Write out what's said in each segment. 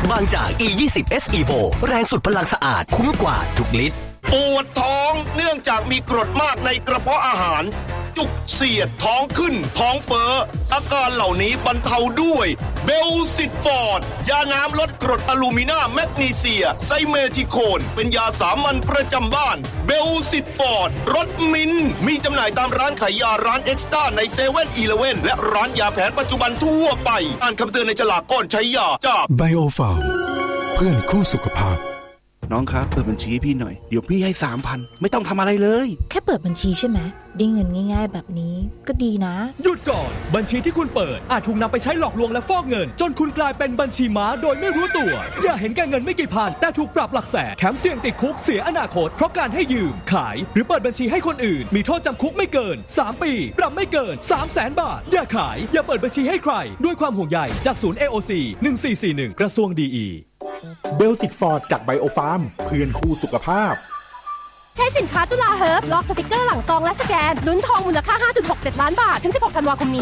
บางจาก E20 S Evo แรงสุดพลังสะอาดคุ้มกว่าทุกลิตรปวดท้องเนื่องจากมีกรดมากในกระเพาะอาหารจุกเสียดท้องขึ้นท้องเฟ้ออาการเหล่านี้บรรเทาด้วยเบลซิตฟอร์ดยาน้ำลดกรดอะลูมินาแมกนีเซียไซเมทิโคนเป็นยาสามัญประจำบ้านเบลซิตฟอร์ดรสมิ้นมีจำหน่ายตามร้านขายยาร้านเอ็กซ์ต้าใน7-Eleven และร้านยาแผนปัจจุบันทั่วไปอ่านคำเตือนในฉลากก่อนใช้ยาจากไบโอฟาร์มเพื่อนคู่สุขภาพน้องครับเปิดบัญชีให้พี่หน่อยเดี๋ยวพี่ให้ 3,000 ไม่ต้องทำอะไรเลยแค่เปิดบัญชีใช่ไหมได้เงินง่ายๆแบบนี้ก็ดีนะหยุดก่อนบัญชีที่คุณเปิดอาจถูกนำไปใช้หลอกลวงและฟอกเงินจนคุณกลายเป็นบัญชีม้าโดยไม่รู้ตัวอย่าเห็นแก่เงินไม่กี่พันแต่ถูกปรับหลักแสนแถมเสี่ยงติดคุกเสียอนาคตเพราะการให้ยืมขายหรือเปิดบัญชีให้คนอื่นมีโทษจำคุกไม่เกิน3 ปีปรับไม่เกิน 300,000 บาทอย่าขายอย่าเปิดบัญชีให้ใครด้วยความห่วงใยจากศูนย์ AOC 1441กระทรวงดีเบลซิตฟอร์ดจากไบโอฟาร์มเพื่อนคู่สุขภาพใช้สินค้าจุฬาเฮิร์บลอกสติกเกอร์หลังซองและสแกนลุ้นทองมูลค่า 5.67 ล้านบาทถึง16ธันวาคมนี้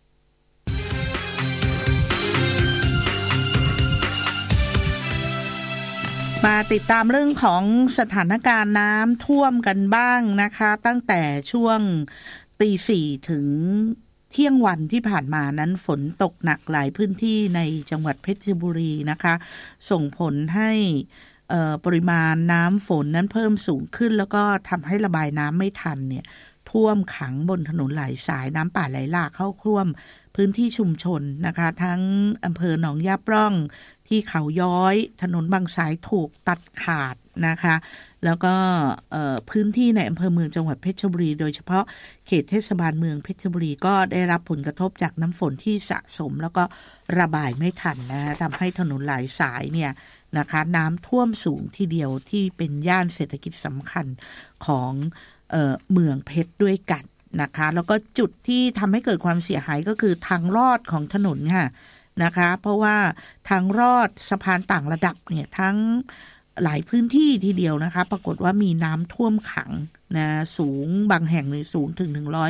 มาติดตามเรื่องของสถานการณ์น้ำท่วมกันบ้างนะคะตั้งแต่ช่วง 4:00 ถึงเที่ยงวันที่ผ่านมานั้นฝนตกหนักหลายพื้นที่ในจังหวัดเพชรบุรีนะคะส่งผลให้ปริมาณน้ำฝนนั้นเพิ่มสูงขึ้นแล้วก็ทำให้ระบายน้ำไม่ทันเนี่ยท่วมขังบนถนนหลายสายน้ำป่าไหลหลากเข้าท่วมพื้นที่ชุมชนนะคะทั้งอำเภอหนองยาปร่องที่เขาย้อยถนนบางสายถูกตัดขาดนะคะแล้วก็พื้นที่ในอำเภอเมืองจังหวัดเพชรบุรีโดยเฉพาะเขตเทศบาลเมืองเพชรบุรีก็ได้รับผลกระทบจากน้ำฝนที่สะสมแล้วก็ระบายไม่ทันนะทำให้ถนนหลายสายเนี่ยนะคะน้ำท่วมสูงทีเดียวที่เป็นย่านเศรษฐกิจสำคัญของเมืองเพชรด้วยกันนะคะแล้วก็จุดที่ทำให้เกิดความเสียหายก็คือทางลอดของถนนค่ะนะคะเพราะว่าทางลอดสะพานต่างระดับเนี่ยทั้งหลายพื้นที่ทีเดียวนะคะปรากฏว่ามีน้ำท่วมขังนะสูงบางแห่งเลยสูงถึง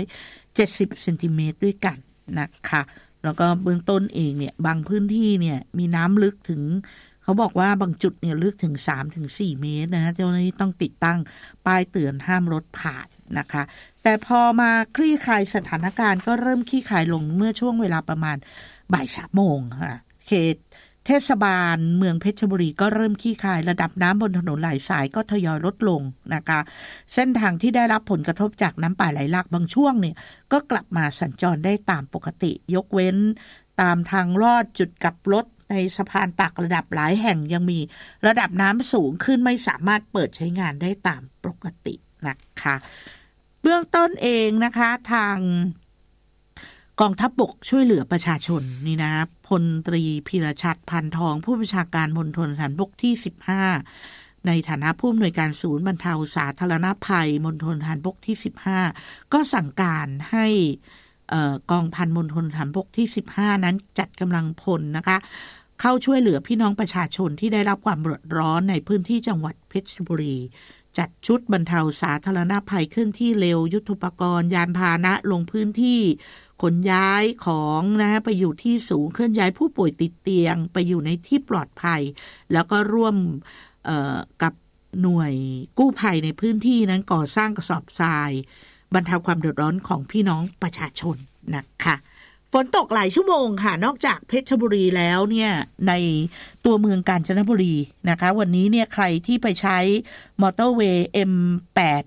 170เซนติเมตรด้วยกันนะคะแล้วก็เบื้องต้นเองเนี่ยบางพื้นที่เนี่ยมีน้ำลึกถึงเขาบอกว่าบางจุดเนี่ยลึกถึง 3-4 เมตรนะเจ้าหน้าที่ต้องติดตั้งป้ายเตือนห้ามรถผ่านนะคะแต่พอมาคลี่คลายสถานการณ์ก็เริ่มคลี่คลายลงเมื่อช่วงเวลาประมาณบ่าย 3 โมงค่ะเขตเทศบาลเมืองเพชรบุรีก็เริ่มคลี่คลายระดับน้ำบนถนนหลายสายก็ทยอยลดลงนะคะเส้นทางที่ได้รับผลกระทบจากน้ำป่าไหลหลากบางช่วงเนี่ยก็กลับมาสัญจรได้ตามปกติยกเว้นตามทางลอดจุดกลับรถในสะพานต่างระดับหลายแห่งยังมีระดับน้ำสูงขึ้นไม่สามารถเปิดใช้งานได้ตามปกตินะคะเบื้องต้นเองนะคะทางกองทัพบกช่วยเหลือประชาชนนี่นะพลตรีพีรชัดพันทองผู้บัญชาการมณฑลทหารบกที่15ในฐานะผู้อำนวยการศูนย์บรรเทาสาธารณภัยมณฑลทหารบกที่15ก็สั่งการให้กองพันมณฑลทหารบกที่15นั้นจัดกำลังพลนะคะเข้าช่วยเหลือพี่น้องประชาชนที่ได้รับความเดือดร้อนในพื้นที่จังหวัดเพชรบุรีจัดชุดบรรเทาสาธารณภัยเคลื่อนที่เร็วยุทโธปกรณ์ยานพาหนะลงพื้นที่ขนย้ายของนะไปอยู่ที่สูงเคลื่อนย้ายผู้ป่วยติดเตียงไปอยู่ในที่ปลอดภัยแล้วก็ร่วมกับหน่วยกู้ภัยในพื้นที่นั้นก่อสร้างกระสอบทรายบรรเทาความเดือดร้อนของพี่น้องประชาชนนะคะฝนตกหลายชั่วโมงค่ะนอกจากเพชรบุรีแล้วเนี่ยในตัวเมืองกาญจนบุรีนะคะวันนี้เนี่ยใครที่ไปใช้มอเตอร์เวย์ M8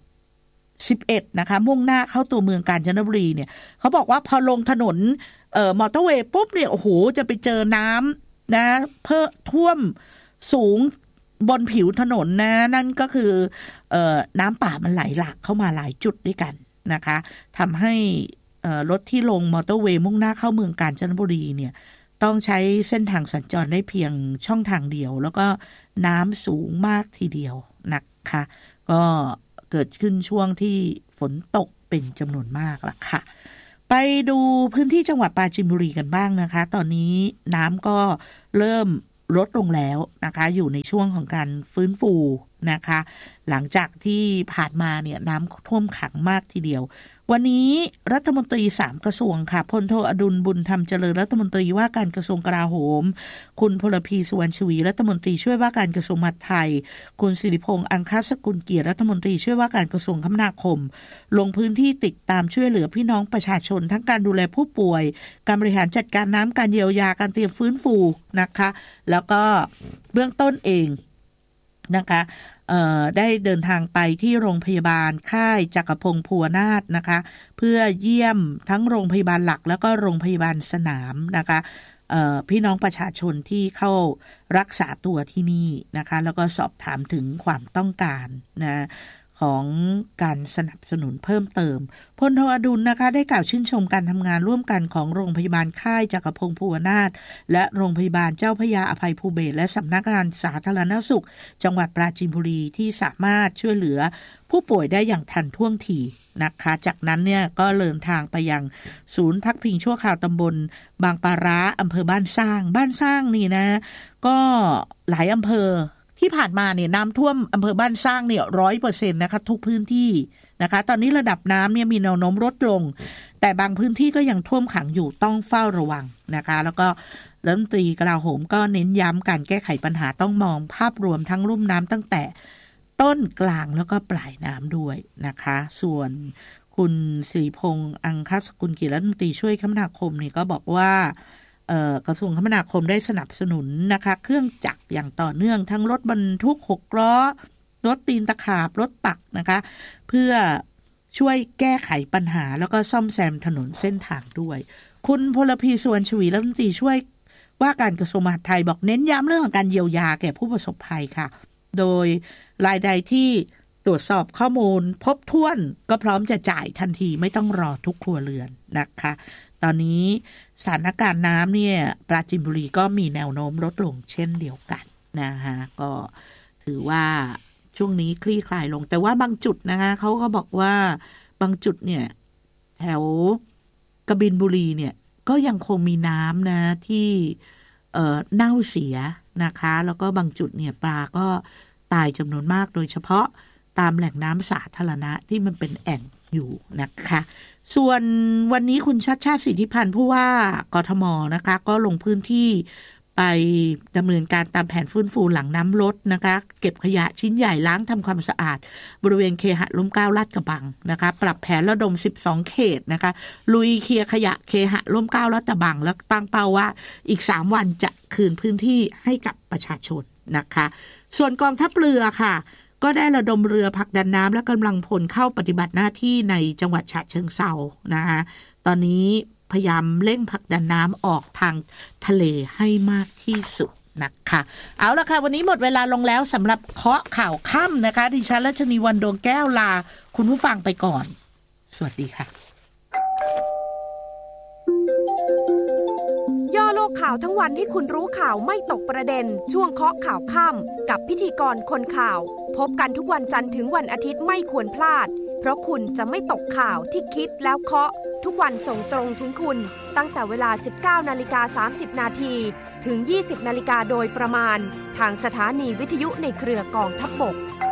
11นะคะมุ่งหน้าเข้าตัวเมืองกาญจนบุรีเนี่ยเขาบอกว่าพอลงถนนมอเตอร์เวย์ปุ๊บเนี่ยโอ้โหจะไปเจอน้ำนะเพิ่มท่วมสูงบนผิวถนนนะนั่นก็คือน้ำป่ามันไหลหลากเข้ามาหลายจุดด้วยกันนะคะทำให้รถที่ลงมอเตอร์เวย์มุ่งหน้าเข้าเมืองกาญจนบุรีเนี่ยต้องใช้เส้นทางสัญจรได้เพียงช่องทางเดียวแล้วก็น้ำสูงมากทีเดียวนะคะก็เกิดขึ้นช่วงที่ฝนตกเป็นจำนวนมากล่ะค่ะไปดูพื้นที่จังหวัดปราจีนบุรีกันบ้างนะคะตอนนี้น้ำก็เริ่มลดลงแล้วนะคะอยู่ในช่วงของการฟื้นฟูนะคะหลังจากที่ผ่านมาเนี่ยน้ำท่วมขังมากทีเดียววันนี้รัฐมนตรี3กระทรวงค่ะพลโทอดุลบุญธรรมเจริญรัฐมนตรีว่าการกระทรวงกลาโหมคุณพลพีสุวรรณชวีรัฐมนตรีช่วยว่าการกระทรวงมหาดไทยคุณสิริพงษ์อังคสกุลเกียรติรัฐมนตรีช่วยว่าการกระทรวงคมนาคมลงพื้นที่ติดตามช่วยเหลือพี่น้องประชาชนทั้งการดูแลผู้ป่วยการบริหารจัดการน้ำการเยียวยาการเตรียมฟื้นฟูนะคะแล้วก็เบื้องต้นเองนะคะได้เดินทางไปที่โรงพยาบาลค่ายจักรพงศ์ภูวนาถนะคะเพื่อเยี่ยมทั้งโรงพยาบาลหลักแล้วก็โรงพยาบาลสนามนะคะพี่น้องประชาชนที่เข้ารักษาตัวที่นี่นะคะแล้วก็สอบถามถึงความต้องการนะของการสนับสนุนเพิ่มเติมพลโทอดุลนะคะได้กล่าวชื่นชมการทำงานร่วมกันของโรงพยาบาลค่ายจักรพงศ์ภูวนาถและโรงพยาบาลเจ้าพระยาอภัยภูเบศรและสำนักงานสาธารณสุขจังหวัดปราจีนบุรีที่สามารถช่วยเหลือผู้ป่วยได้อย่างทันท่วงทีนะคะจากนั้นเนี่ยก็เดินทางไปยังศูนย์พักพิงชั่วคราวตำบลบางปาร้าอำเภอบ้านสร้างนี่นะก็หลายอำเภอที่ผ่านมาเนี่ยน้ำท่วมอำเภอบ้านสร้างเนี่ย 100% นะคะทุกพื้นที่นะคะตอนนี้ระดับน้ำเนี่ยมีแนวโน้มลดลงแต่บางพื้นที่ก็ยังท่วมขังอยู่ต้องเฝ้าระวังนะคะแล้วก็รัฐมนตรีกลาโหมก็เน้นย้ำการแก้ไขปัญหาต้องมองภาพรวมทั้งลุ่มน้ำตั้งแต่ต้นกลางแล้วก็ปลายน้ำด้วยนะคะส่วนคุณสิริพงษ์อังคสกุลเกียรติรัฐมนตรีช่วยคมนาคมนี่ก็บอกว่ากระทรวงคมนาคมได้สนับสนุนนะคะเครื่องจักรอย่างต่อเนื่องทั้งรถบรรทุก6ล้อรถตีนตะขาบรถตักนะคะเพื่อช่วยแก้ไขปัญหาแล้วก็ซ่อมแซมถนนเส้นทางด้วยคุณพลพีสุวรรณชวีรัฐมนตรีช่วยว่าการกระทรวงมหาดไทยบอกเน้นย้ำเรื่องของการเยียวยาแก่ผู้ประสบภัยค่ะโดยรายใดที่ตรวจสอบข้อมูลพบถ้วนก็พร้อมจะจ่ายทันทีไม่ต้องรอทุกครัวเรือนนะคะตอนนี้สถานการณ์น้ำเนี่ยปราจีนบุรีก็มีแนวโน้มลดลงเช่นเดียวกันนะคะก็ถือว่าช่วงนี้คลี่คลายลงแต่ว่าบางจุดนะคะเขาก็บอกว่าบางจุดเนี่ยแถวกบินบุรีเนี่ยก็ยังคงมีน้ำนะที่เน่าเสียนะคะแล้วก็บางจุดเนี่ยปลาก็ตายจำนวนมากโดยเฉพาะตามแหล่งน้ำสาธารณะที่มันเป็นแอ่งอยู่นะคะส่วนวันนี้คุณชัชชาติสิทธิพันธ์ผู้ว่ากทมนะคะก็ลงพื้นที่ไปดำเนินการตามแผนฟื้นฟูหลังน้ำลดนะคะเก็บขยะชิ้นใหญ่ล้างทำความสะอาดบริเวณเคหะร่มเกล้าลาดกระบังนะคะปรับแผนระดม12เขตนะคะลุยเคลียร์ขยะเคหะร่มเกล้าลาดกระบังแล้วตั้งเป้าว่าอีก3วันจะคืนพื้นที่ให้กับประชาชนนะคะส่วนกองทัพเรือค่ะก็ได้ระดมเรือผลักดันน้ำและกำลังพลเข้าปฏิบัติหน้าที่ในจังหวัดฉะเชิงเทรานะคะตอนนี้พยายามเร่งผลักดันน้ำออกทางทะเลให้มากที่สุดนะคะเอาละค่ะวันนี้หมดเวลาลงแล้วสำหรับเคาะข่าวค่ำนะคะดิฉันรัชนีวรรณดวงแก้วลาคุณผู้ฟังไปก่อนสวัสดีค่ะย่อโลกข่าวทั้งวันให้คุณรู้ข่าวไม่ตกประเด็นช่วงเคาะข่าวค่ำกับพิธีกรคนข่าวพบกันทุกวันจันทร์ถึงวันอาทิตย์ไม่ควรพลาดเพราะคุณจะไม่ตกข่าวที่คิดแล้วเคาะทุกวันส่งตรงถึงคุณตั้งแต่เวลา 19:30 นาทีถึง 20:00 น.โดยประมาณทางสถานีวิทยุในเครือกองทัพบก